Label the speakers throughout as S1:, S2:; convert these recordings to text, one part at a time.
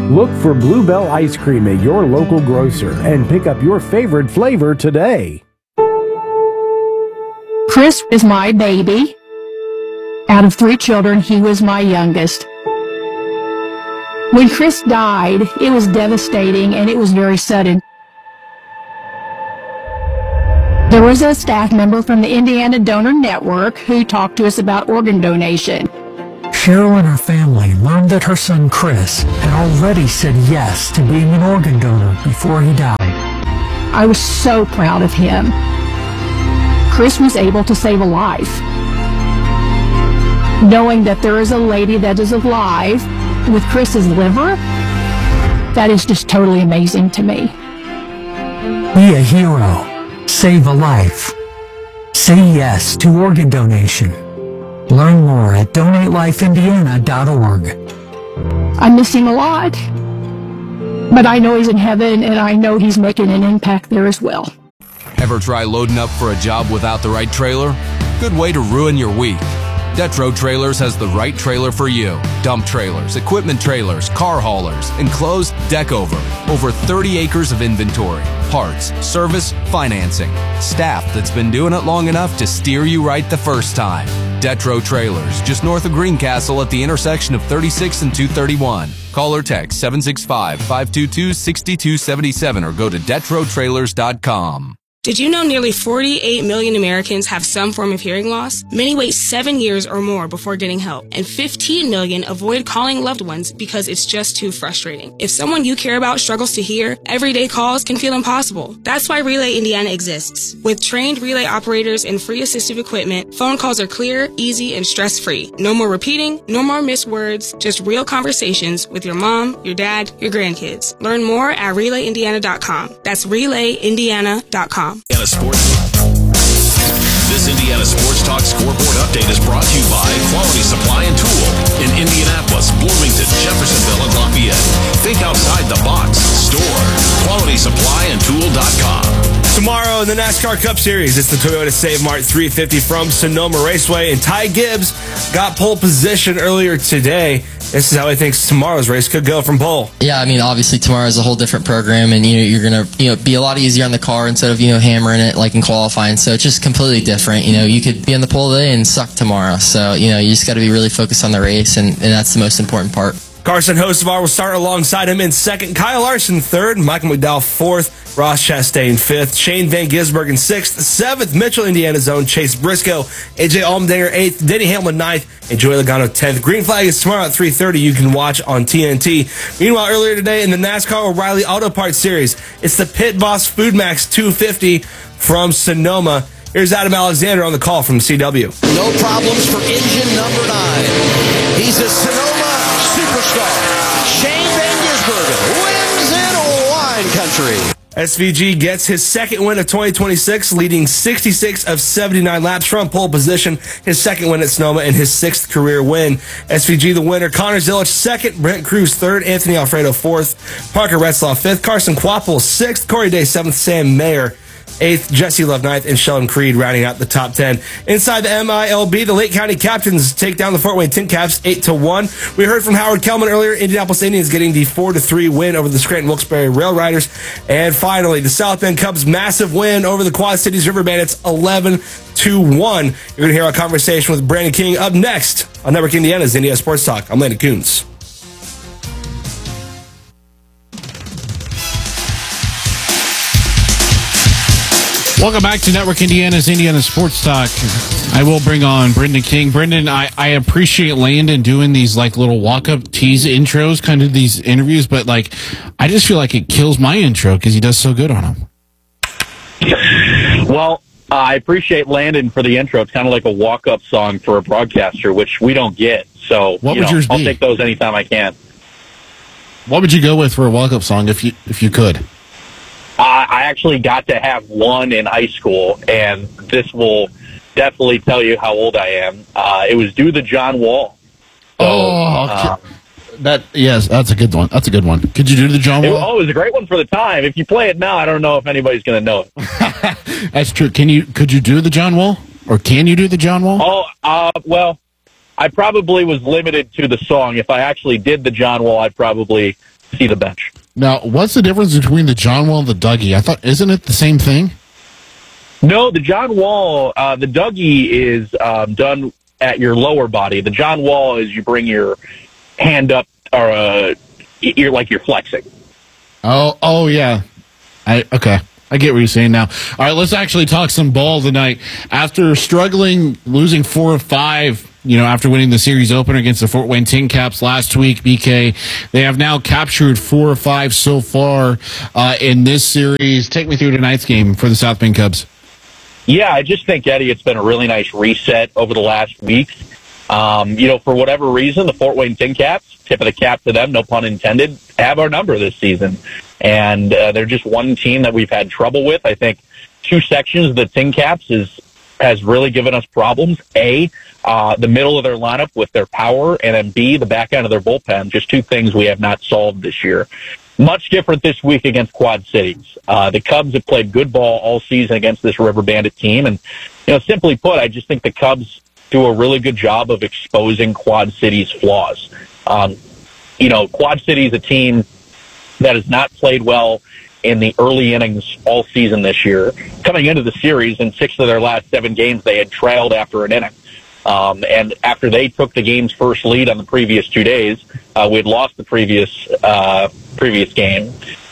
S1: Look for Bluebell Ice Cream at your local grocer and pick up your favorite flavor today.
S2: Chris is my baby. Out of 3 children, he was my youngest. When Chris died, it was devastating and it was very sudden. There was a staff member from the Indiana Donor Network who talked to us about organ donation.
S3: Cheryl and her family learned that her son Chris had already said yes to being an organ donor before he died.
S2: I was so proud of him. Chris was able to save a life. Knowing that there is a lady that is alive with Chris's liver, that is just totally amazing to me.
S3: Be a hero. Save a life. Say yes to organ donation. Learn more at donatelifeindiana.org.
S2: I miss him a lot, but I know he's in heaven and I know he's making an impact there as well.
S4: Ever try loading up for a job without the right trailer? Good way to ruin your week. Detro Trailers has the right trailer for you. Dump trailers, equipment trailers, car haulers, enclosed deck over 30 acres of inventory, parts, service, financing, staff that's been doing it long enough to steer you right the first time. Detro Trailers, just north of Greencastle at the intersection of 36 and 231. Call or text 765-522-6277 or go to DetroTrailers.com.
S5: Did you know nearly 48 million Americans have some form of hearing loss? Many wait 7 years or more before getting help, and 15 million avoid calling loved ones because it's just too frustrating. If someone you care about struggles to hear, everyday calls can feel impossible. That's why Relay Indiana exists. With trained relay operators and free assistive equipment, phone calls are clear, easy, and stress-free. No more repeating, no more missed words, just real conversations with your mom, your dad, your grandkids. Learn more at RelayIndiana.com. That's RelayIndiana.com.
S6: Indiana Sports. This Indiana Sports Talk scoreboard update is brought to you by Quality Supply and Tool in Indianapolis, Bloomington, Jeffersonville, and Lafayette. Think outside the box. Store QualitySupplyandTool.com.
S7: Tomorrow in the NASCAR Cup Series, it's the Toyota Save Mart 350 from Sonoma Raceway, and Ty Gibbs got pole position earlier today. This is how he thinks tomorrow's race could go from pole.
S8: Yeah, I mean, obviously tomorrow is a whole different program, and you're gonna be a lot easier on the car instead of hammering it like in qualifying. So it's just completely different. You could be on the pole today and suck tomorrow. So you just got to be really focused on the race, and that's the most important part.
S7: Carson Hocevar will start alongside him in second. Kyle Larson third. Michael McDowell fourth. Ross Chastain fifth. Shane Van Gisbergen in sixth. Seventh, Mitchell, Indiana's own Chase Briscoe. AJ Allmendinger eighth. Denny Hamlin ninth. And Joey Logano 10th. Green flag is tomorrow at 3:30. You can watch on TNT. Meanwhile, earlier today in the NASCAR O'Reilly Auto Parts Series, it's the Pit Boss Food Max 250 from Sonoma. Here's Adam Alexander on the call from CW.
S9: No problems for engine number 9. He's a Sonoma superstar. Shane Van Gisbergen wins in wine country.
S7: SVG gets his second win of 2026, leading 66 of 79 laps from pole position. His second win at Sonoma and his 6th career win. SVG the winner. Connor Zilic second. Brent Cruz third. Anthony Alfredo fourth. Parker Retzlaff fifth. Carson Kvapil sixth. Corey Day seventh. Sam Mayer 8th, Jesse Love 9th, and Sheldon Creed rounding out the top 10. Inside the MILB, the Lake County Captains take down the Fort Wayne Tin Caps 8-1. We heard from Howard Kellman earlier. Indianapolis Indians getting the 4-3 win over the Scranton Wilkes-Barre Rail Riders. And finally, the South Bend Cubs massive win over the Quad Cities River Bandits 11-1. You're going to hear our conversation with Brandon King up next on Network Indiana's Indiana Sports Talk. I'm Landon Coons.
S10: Welcome back to Network Indiana's Indiana Sports Talk. I will bring on Brendan King. Brendan, I appreciate Landon doing these little walk-up tease intros, kind of these interviews, but I just feel like it kills my intro because he does so good on them.
S11: Well, I appreciate Landon for the intro. It's kind of like a walk-up song for a broadcaster, which we don't get. So
S10: what would yours be?
S11: I'll take those anytime I can.
S10: What would you go with for a walk-up song if you could?
S11: I actually got to have one in high school, and this will definitely tell you how old I am. It was Do the John Wall. So,
S10: yes, that's a good one. That's a good one. Could you do the John Wall?
S11: It was a great one for the time. If you play it now, I don't know if anybody's going to know it.
S10: That's true. Could you do the John Wall, or can you do the John Wall?
S11: Well, I probably was limited to the song. If I actually did the John Wall, I'd probably see the bench.
S10: Now, what's the difference between the John Wall and the Dougie? I thought, isn't it the same thing?
S11: No, the John Wall, the Dougie is done at your lower body. The John Wall is you bring your hand up, or you're flexing.
S10: Oh yeah. Okay. I get what you're saying now. All right, let's actually talk some ball tonight. After struggling, losing 4 of 5, after winning the series opener against the Fort Wayne Tin Caps last week, BK, they have now captured 4 of 5 so far in this series. Take me through tonight's game for the South Bend Cubs.
S11: Yeah, I just think, Eddie, it's been a really nice reset over the last weeks. For whatever reason, the Fort Wayne Tin Caps, tip of the cap to them, no pun intended, have our number this season. And they're just one team that we've had trouble with. I think 2 sections of the Tin Caps has really given us problems. A, the middle of their lineup with their power, and then B, the back end of their bullpen. Just 2 things we have not solved this year. Much different this week against Quad Cities. The Cubs have played good ball all season against this River Bandit team. And, simply put, I just think the Cubs do a really good job of exposing Quad Cities' flaws. Quad Cities, a team that has not played well in the early innings all season this year. Coming into the series, in 6 of their last 7 games, they had trailed after an inning. And after they took the game's first lead on the previous 2 days, we had lost the previous game.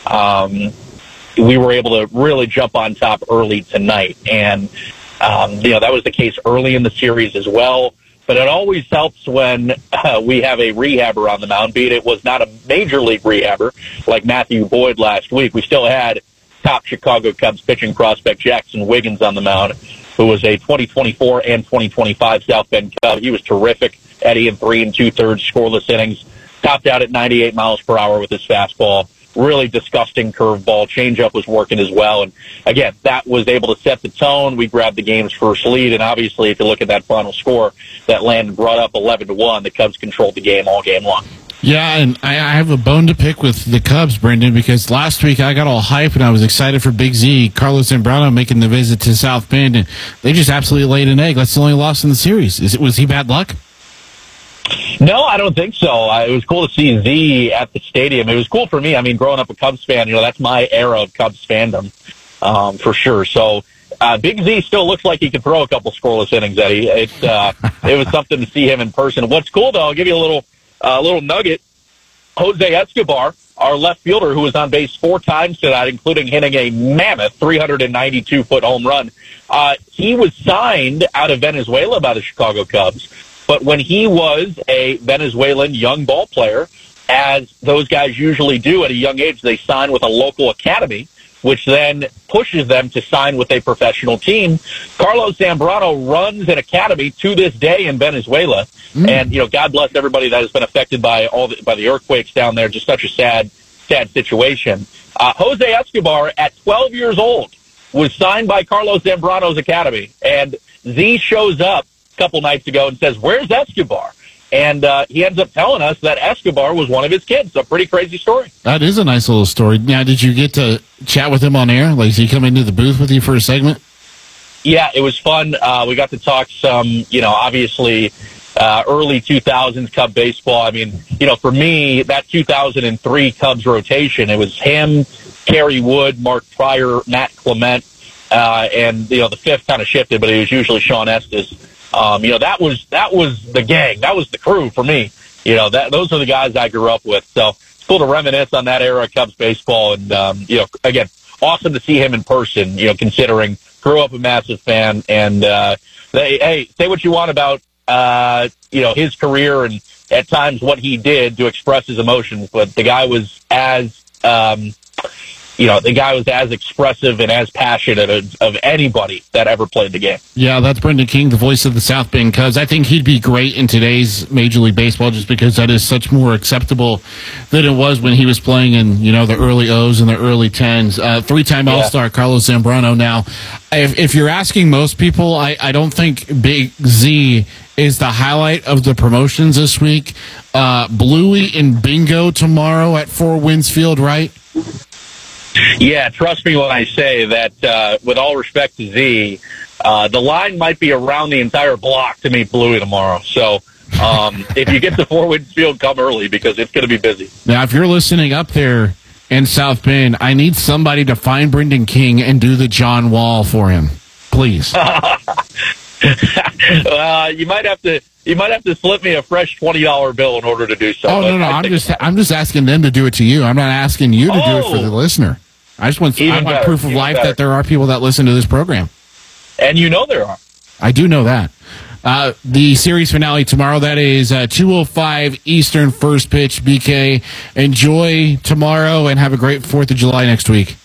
S11: We were able to really jump on top early tonight. And, that was the case early in the series as well. But it always helps when we have a rehabber on the mound, be it was not a major league rehabber like Matthew Boyd last week. We still had top Chicago Cubs pitching prospect Jackson Wiggins on the mound, who was a 2024 and 2025 South Bend Cub. He was terrific, Eddie, in 3 2/3 scoreless innings, topped out at 98 miles per hour with his fastball. Really disgusting curveball. Changeup was working as well. And again, that was able to set the tone. We grabbed the game's first lead. And obviously, if you look at that final score, that Landon brought up 11-1. The Cubs controlled the game all game long.
S10: Yeah, and I have a bone to pick with the Cubs, Brendan, because last week I got all hype and I was excited for Big Z, Carlos Zambrano making the visit to South Bend, and they just absolutely laid an egg. That's the only loss in the series. Was he bad luck?
S11: No, I don't think so. It was cool to see Z at the stadium. It was cool for me. I mean, growing up a Cubs fan, that's my era of Cubs fandom, for sure. So, Big Z still looks like he could throw a couple scoreless innings, Eddie. It was something to see him in person. What's cool, though, I'll give you a little nugget. Jose Escobar, our left fielder, who was on base 4 times tonight, including hitting a mammoth 392-foot home run, he was signed out of Venezuela by the Chicago Cubs. But when he was a Venezuelan young ball player, as those guys usually do at a young age, they sign with a local academy, which then pushes them to sign with a professional team. Carlos Zambrano runs an academy to this day in Venezuela. And, God bless everybody that has been affected by by the earthquakes down there. Just such a sad situation. Jose Escobar, at 12 years old, was signed by Carlos Zambrano's academy. And Z shows up a couple nights ago and says, "Where's Escobar?" And he ends up telling us that Escobar was one of his kids. A pretty crazy story.
S10: That is a nice little story. Now, did you get to chat with him on air? Like, did he come into the booth with you for a segment?
S11: Yeah, it was fun. We got to talk some, obviously, early 2000s Cub baseball. I mean, for me, that 2003 Cubs rotation, it was him, Kerry Wood, Mark Pryor, Matt Clement, and, the fifth kind of shifted, but it was usually Sean Estes. That was the gang. That was the crew for me. Those are the guys I grew up with. So it's cool to reminisce on that era of Cubs baseball. And, again, awesome to see him in person, considering grew up a massive fan. And, say what you want about, his career and at times what he did to express his emotions. But the guy was as expressive and as passionate of anybody that ever played the game.
S10: Yeah, that's Brendan King, the voice of the South Bend Cubs. I think he'd be great in today's Major League Baseball just because that is such more acceptable than it was when he was playing in, the early O's and the early 10s. 3-time All-Star Carlos Zambrano. Now, if you're asking most people, I don't think Big Z is the highlight of the promotions this week. Bluey and Bingo tomorrow at 4 Winds Field, right?
S11: Yeah, trust me when I say that, with all respect to Z, the line might be around the entire block to meet Bluey tomorrow. So If you get to Fort Wayne Field, come early because it's going to be busy.
S10: Now, if you're listening up there in South Bend, I need somebody to find Brendan King and do the John Wall for him, please.
S11: You might have to slip me a fresh $20 bill in order to do so.
S10: Oh no, I'm just asking them to do it to you. I'm not asking you to do it for the listener. I want proof of life that there are people that listen to this program.
S11: And you know there are.
S10: I do know that. The series finale tomorrow, that is 2:05 Eastern, first pitch, BK. Enjoy tomorrow and have a great 4th of July next week.